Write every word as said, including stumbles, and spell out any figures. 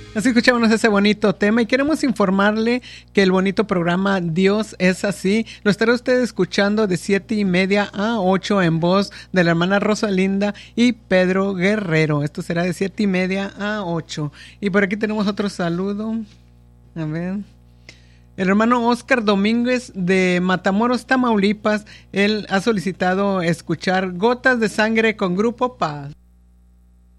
Así escuchábamos ese bonito tema y queremos informarle que el bonito programa Dios es así lo estará usted escuchando de siete y media a ocho en voz de la hermana Rosalinda y Pedro Guerrero. Esto será de siete y media a ocho. Y por aquí tenemos otro saludo. A ver. El hermano Oscar Domínguez de Matamoros, Tamaulipas, él ha solicitado escuchar Gotas de Sangre con Grupo Paz.